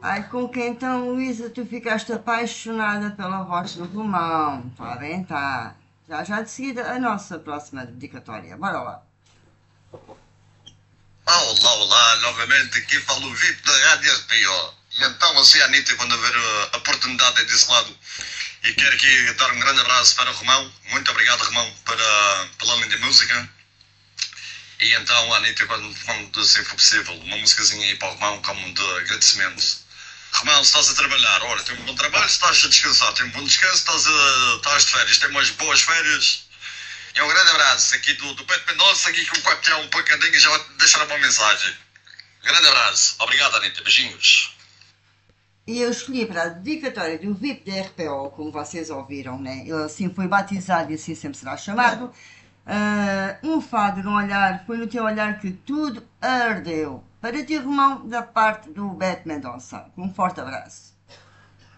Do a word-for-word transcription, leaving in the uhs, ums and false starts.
Ai, com que então, Luísa, tu ficaste apaixonada pela voz do Romão? Tá bem, tá. Já, já de seguida a nossa próxima dedicatória. Bora lá. Ah, olá, olá, novamente aqui falo o V I P da Rádio R P O. E então, assim, a Anitta, quando haver a oportunidade desse lado, e quero aqui dar um grande abraço para o Romão. Muito obrigado, Romão, para, pela linda música. E então, a Anitta, quando, quando assim for possível, uma musicazinha aí para o Romão, como de agradecimento. Romão, se estás a trabalhar, ora, tem um bom trabalho, se estás a descansar, tem um bom descanso, estás, a, estás de férias, tem umas boas férias. E um grande abraço aqui do, do Pedro Mendonça, aqui com o Capitão Pacandinho, já vai deixar uma mensagem. Grande abraço. Obrigado, Anitta. Beijinhos. E eu escolhi para a dedicatória do V I P da R P O, como vocês ouviram, né? Ele assim foi batizado e assim sempre será chamado. Uh, um fado no olhar, foi no teu olhar que tudo ardeu. Para ti, Romão, da parte do Beto Mendonça. Um forte abraço.